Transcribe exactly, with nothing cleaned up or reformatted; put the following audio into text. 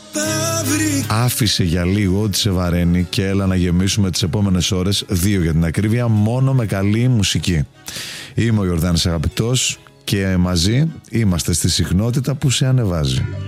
Άφησε για λίγο ό,τι σε βαραίνει και έλα να γεμίσουμε τις επόμενες ώρες, δύο για την ακρίβεια, μόνο με καλή μουσική. Είμαι ο Ιορδάνης Αγαπητός και μαζί είμαστε στη συχνότητα που σε ανεβάζει.